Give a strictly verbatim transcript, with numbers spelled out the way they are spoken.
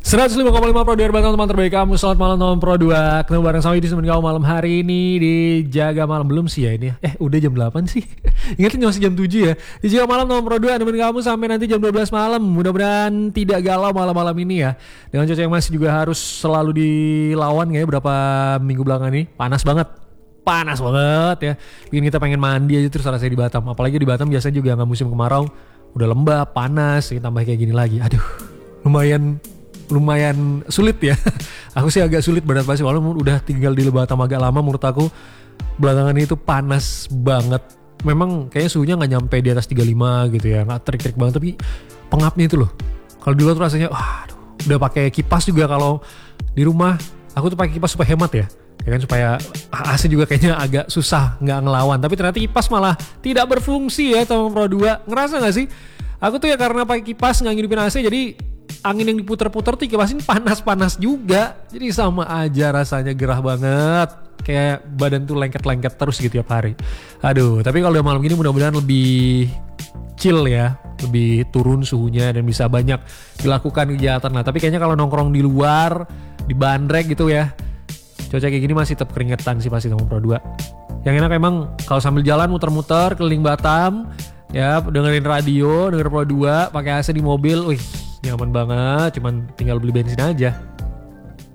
seratus lima koma lima Pro dua Batam, teman terbaik kamu. Selamat malam teman Pro dua. Ketemu bareng sama di temen kamu malam hari ini di Jaga Malam. Belum sih ya ini. Eh udah jam delapan sih. Ingatnya masih jam tujuh ya. Di Jaga Malam teman Pro dua, temen kamu sampai nanti jam dua belas malam. Mudah-mudahan tidak galau malam-malam ini ya. Dengan cuaca yang masih juga harus selalu dilawan ya berapa minggu belakangan ini. Panas banget. Panas banget ya. Bikin kita pengen mandi aja terus rasanya di Batam. Apalagi di Batam biasanya juga nggak musim kemarau. Udah lembab, panas, ya, tambah kayak gini lagi. Aduh, lumayan lumayan sulit ya. Aku sih agak sulit beradaptasi walaupun udah tinggal di Batam agak lama. Menurut aku belakangan ini tuh panas banget. Memang kayaknya suhunya nggak nyampe di atas tiga puluh lima gitu ya, nggak terik-terik banget, tapi pengapnya itu loh. Kalau dulu tuh rasanya wah, aduh, udah pakai kipas juga kalau di rumah. Aku tuh pakai kipas supaya hemat ya. Ya kan supaya A C juga kayaknya agak susah nggak ngelawan. Tapi ternyata kipas malah tidak berfungsi ya teman Pro dua. Ngerasa nggak sih? Aku tuh ya karena pakai kipas nggak ngidupin A C jadi angin yang diputer-puter tuh kipasin panas-panas juga. Jadi sama aja rasanya, gerah banget. Kayak badan tuh lengket-lengket terus gitu tiap hari. Aduh, tapi kalau udah malam gini mudah-mudahan lebih chill ya. Lebih turun suhunya dan bisa banyak dilakukan kegiatan lah. Tapi kayaknya kalau nongkrong di luar, di bandrek gitu ya, cuaca kayak gini masih tetap keringetan sih pasti sama Pro dua. Yang enak emang kalau sambil jalan muter-muter keliling Batam, ya dengerin radio, denger Pro dua, pakai A C di mobil, wih nyaman banget, cuman tinggal beli bensin aja.